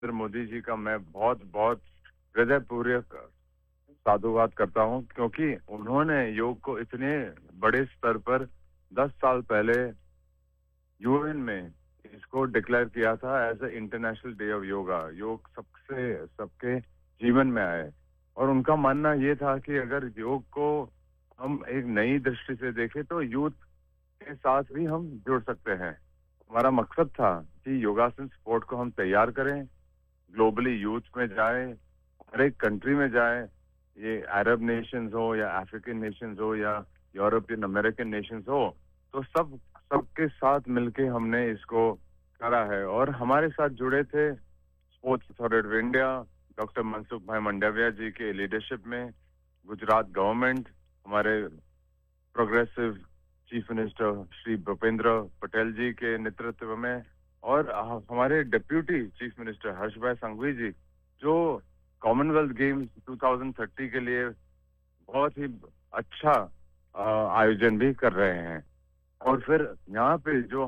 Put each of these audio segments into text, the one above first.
नरेंद्र मोदी जी का मैं बहुत बहुत हृदयपूर्वक साधुवाद करता हूं, क्योंकि उन्होंने योग को इतने बड़े स्तर पर 10 साल पहले यूएन में इसको डिक्लेयर किया था as a international day of yoga. योग सबके जीवन में आए और उनका मानना ये था कि अगर योग को हम एक नई दृष्टि से देखें तो यूथ के साथ भी हम जुड़ सकते हैं। हमारा मकसद था कि योगासन स्पोर्ट को हम तैयार करें, ग्लोबली यूथ में जाए, हर एक कंट्री में जाए, ये अरब नेशंस हो या अफ्रीकन नेशंस हो या यूरोपियन अमेरिकन नेशंस हो, तो सबके साथ मिलके हमने इसको करा है। और हमारे साथ जुड़े थे sports authority of India, doctor Mansukh भाई मंडाविया जी के लीडरशिप में, गुजरात गवर्नमेंट, हमारे progressive chief minister Shri Bhupendra Patel जी के नेतृत्व में, और हमारे डिप्यूटी चीफ मिनिस्टर हर्ष भाई संघवी जी, जो कॉमनवेल्थ गेम्स 2030 के लिए बहुत ही अच्छा आयोजन भी कर रहे हैं। और फिर यहाँ पे जो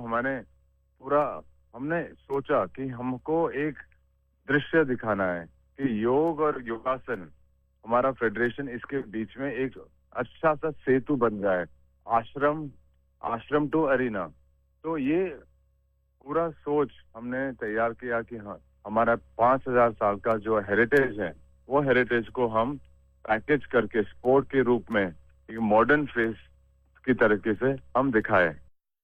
हमने सोचा कि हमको एक दृश्य दिखाना है कि योग और योगासन, हमारा फेडरेशन, इसके बीच में एक अच्छा सा सेतु बन जाए, आश्रम टू अरीना। तो ये पूरा सोच हमने तैयार किया कि हाँ, हमारा 5000 साल का जो हेरिटेज है, वो हेरिटेज को हम पैकेज करके स्पोर्ट के रूप में एक मॉडर्न फेस की तरीके से हम दिखाए।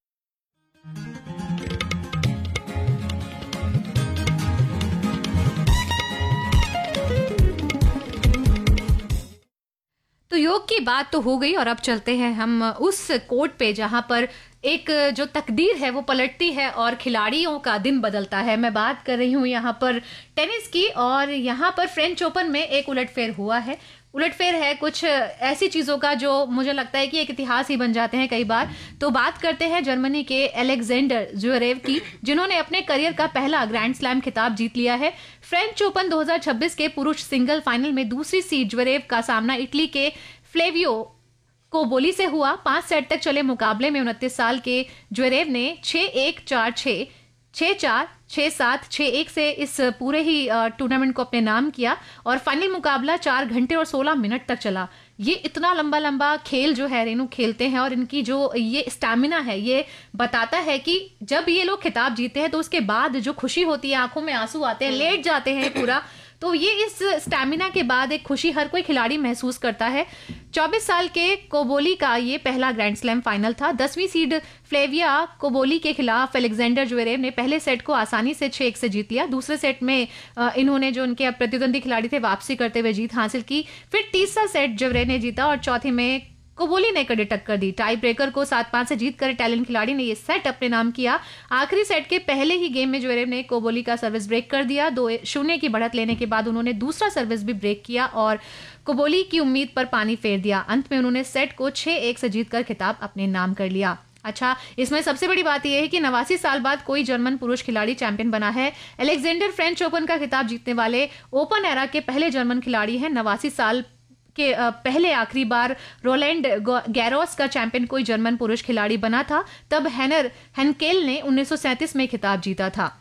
तो योग की बात तो हो गई और अब चलते हैं हम उस कोर्ट पे जहां पर एक जो तकदीर है वो पलटती है और खिलाड़ियों का दिन बदलता है। मैं बात कर रही हूँ यहाँ पर टेनिस की, और यहाँ पर फ्रेंच ओपन में एक उलटफेर हुआ है। उलटफेर है कुछ ऐसी चीज़ों का जो मुझे लगता है कि एक इतिहास ही बन जाते हैं कई बार। तो बात करते हैं जर्मनी के अलेक्जेंडर ज्वेरेव की, जिन्होंने अपने करियर का पहला ग्रैंड स्लैम खिताब जीत लिया है। फ्रेंच ओपन 2026 के पुरुष सिंगल फाइनल में दूसरी सीड ज्वेरेव का सामना इटली के फ्लेवियो कोबोली से हुआ। 5 सेट तक चले मुकाबले में 29 साल के ज्वेरेव ने 6-1, 4-6, 6-4, 6-7, 6-1 से इस पूरे ही टूर्नामेंट को अपने नाम किया और फाइनल मुकाबला 4 घंटे और 16 मिनट तक चला। ये इतना लंबा खेल जो है रेनू खेलते हैं, और इनकी जो ये स्टैमिना है ये बताता है कि जब ये लोग खिताब जीते हैं तो उसके बाद जो खुशी होती है, आंखों में आंसू आते हैं, लेट जाते हैं पूरा। तो ये इस स्टैमिना के बाद एक खुशी हर कोई खिलाड़ी महसूस करता है। 24 साल के कोबोली का ये पहला ग्रैंड स्लैम फाइनल था। 10वीं सीड फ्लेविया कोबोली के खिलाफ अलेक्जेंडर ज्वेरेव ने पहले सेट को आसानी से 6-1 से जीत लिया। दूसरे सेट में इन्होंने जो उनके प्रतिद्वंदी खिलाड़ी थे वापसी करते हुए जीत हासिल की। फिर तीसरा सेट ज्वेरेव ने जीता और चौथे में कोबोली ने कड़ी टक्कर दी। टाई ब्रेकर को 7-5 से जीतकर इटालियन खिलाड़ी ने यह सेट अपने नाम किया। आखिरी सेट के पहले ही गेम में ज्वेरेव ने कोबोली का सर्विस ब्रेक कर दिया। 2-0 की बढ़त लेने के बाद उन्होंने दूसरा सर्विस भी ब्रेक किया और कोबोली की उम्मीद पर पानी फेर दिया। अंत में उन्होंने सेट को 6-1 से जीतकर खिताब अपने नाम कर लिया। अच्छा, इसमें सबसे बड़ी बात यह है कि 89 साल बाद कोई जर्मन पुरुष खिलाड़ी चैंपियन बना है। अलेक्जेंडर फ्रेंच ओपन का खिताब जीतने वाले ओपन एरा के पहले जर्मन खिलाड़ी हैं। 89 साल के पहले आखिरी बार रोलैंड गैरोस का चैंपियन कोई जर्मन पुरुष खिलाड़ी बना था, तब हेनर हेनकेल ने 1937 में खिताब जीता था।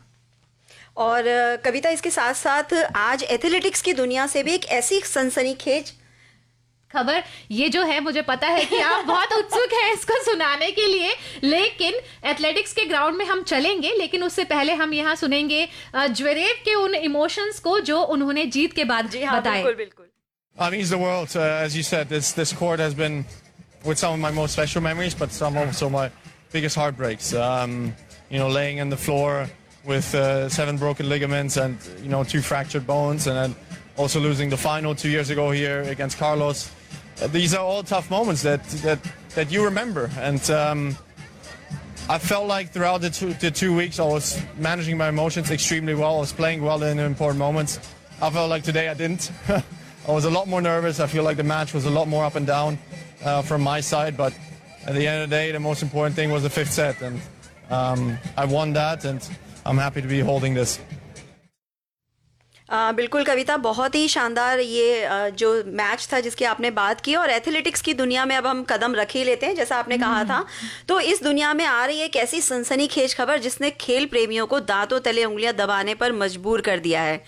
और कविता, इसके साथ साथ आज एथलेटिक्स की दुनिया से भी एक ऐसी सनसनीखेज खबर ये जो है, मुझे पता है कि आप बहुत उत्सुक हैं इसको सुनाने के लिए, लेकिन एथलेटिक्स के ग्राउंड में हम चलेंगे, लेकिन उससे पहले हम यहाँ सुनेंगे ज्वेरेव के उन इमोशंस को जो उन्होंने जीत के बाद बताए। बिल्कुल बिल्कुल। I mean, it's the world. As you said, this court has been with some of my most special memories, but some also my biggest heartbreaks. Laying on the floor with 7 broken ligaments and 2 fractured bones, and then also losing the final 2 years ago here against Carlos. These are all tough moments that you remember, and I felt like throughout the 2 weeks I was managing my emotions extremely well. I was playing well in important moments. I felt like today I didn't. I was a lot more nervous. I feel like the match was a lot more up and down from my side. But at the end of the day, the most important thing was the 5th set. And I won that, and I'm happy to be holding this. बिल्कुल कविता, बहुत ही शानदार ये जो match था जिसकी आपने बात की। और एथलेटिक्स की दुनिया में अब हम कदम रख ही लेते हैं जैसा आपने कहा था। तो इस दुनिया में आ रही एक ऐसी सनसनीखेज खबर जिसने खेल प्रेमियों को दांतों तले उंगलियां दबाने पर मजबूर कर दिया है।